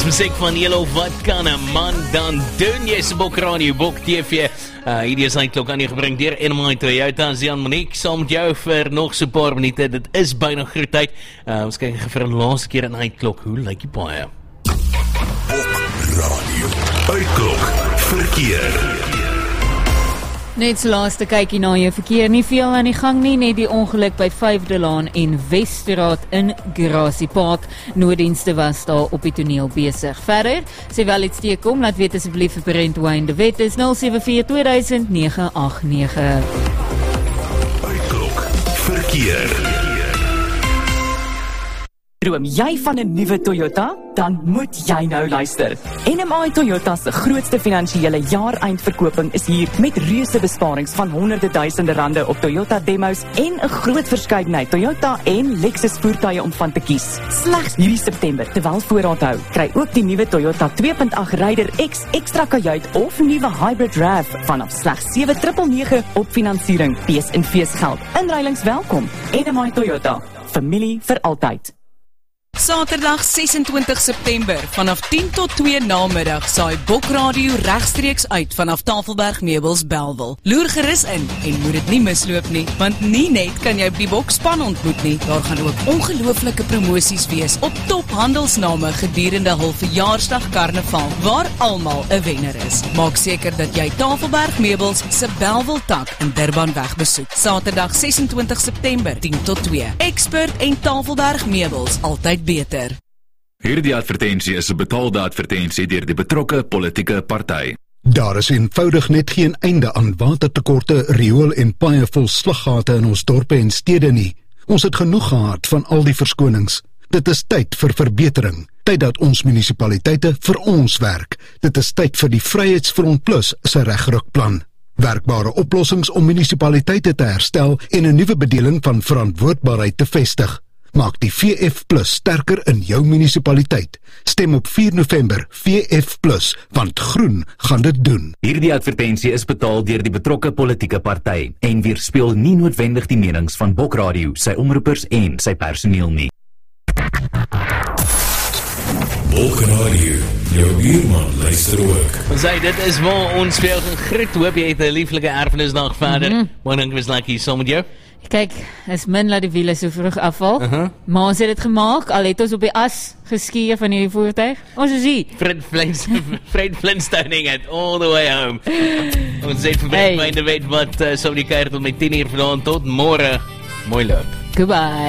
Muziek van Yellow, wat kan 'n man dan doen? Jy is Bok Radio, Bok TV. Hierdie is eintlik aan jou gebring deur NMI Toyota. Zian Monique, saam met jou vir nog so 'n paar minute. Dit is byna groetheid. Ons kyk vir 'n laaste keer in Uitklok. Hoe lyk die paai? Bok Radio. Uitklok verkeer. Net so laaste kykie na jou verkeer, nie veel aan die gang nie, net die ongeluk by 5de Laan en Wesstraat in Grassy Park. Nooddienste was daar op die toneel besig. Verder, sê wel iets teekom, laat weet asseblief vir Brent Wayne de Wet is 074-2000-989. Uitklok verkeer. Droom jy van 'n nuwe Toyota? Dan moet jy nou luister. NMI Toyota se grootste finansiële jaareindverkoping is hier met reuse besparings van honderde duisende rande op Toyota demos en 'n groot verskeidenheid Toyota en Lexus voertuie om van te kies. Slegs hierdie September, terwyl voorraad hou, kry ook die nuwe Toyota 2.8 Raider X ekstra kajuit of nuwe Hybrid RAV vanaf slegs 7,999 op finansiering. Fees en feesgeld. Inruilings welkom. NMI Toyota. Familie vir altyd. Saterdag 26 September vanaf 10 tot 2 namiddag saai Bok Radio regstreeks uit vanaf Tafelberg Meubels Bellville. Loer gerus in en moet dit nie misloop nie, want nie net kan jy op die Bokspan ontmoet nie, daar gaan ook ongelooflike promosies wees op top handelsname gedurende hul verjaarsdag karnaval, waar almal 'n wenner is. Maak seker dat jy Tafelberg Meubels se Bellville tak in Durbanweg besoek. Saterdag 26 September 10 tot 2. Expert en Tafelberg Meubels, altyd beter. Hierdie advertensie is 'n betaalde advertensie deur die betrokke politieke party. Daar is eenvoudig net geen einde aan watertekorte, riool en paaie vol sluggate in ons dorpe en stede nie. Ons het genoeg gehad van al die verskonings. Dit is tyd vir verbetering. Tyd dat ons munisipaliteite vir ons werk. Dit is tyd vir die Vryheidsfront Plus se regrukplan. Werkbare oplossings om munisipaliteite te herstel en 'n nuwe bedeling van verantwoordbaarheid te vestig. Maak die VF Plus sterker in jou munisipaliteit. Stem op 4 November VF Plus, want groen gaan dit doen. Hierdie advertensie is betaal deur die betrokke politieke party en weerspieël nie noodwendig die menings van Bok Radio, sy omroepers en sy personeel nie. Bok Radio, jou buurman luister ook. Ons sê, dit is waar ons vir jou gaan groet. Hoop jy het 'n lieflike erfenisdag verder. Maar dink was lekker saam met jou. Kyk, is min laat die wiele so vroeg afval, maar ons het dit gemaak, al het ons op die as geskeer van hierdie voertuig. Ons is hier. Fred Flintstoning it all the way home. Ons sê vir Brent Wayne de Wet wat so die keer tot met 10 uur vandaan tot môre. Mooi loop. Goodbye.